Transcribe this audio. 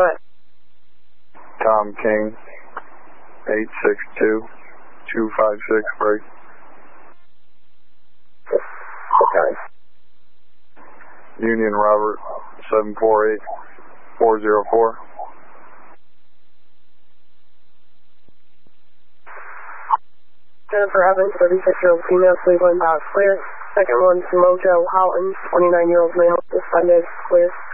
ahead. Tom King, 862-256 break. Okay. Union Robert, 748-404. Jennifer Evans, 36-year-old female, Cleveland, clear. Second one, Mojo Houghton, 29-year-old male, suspended, clear.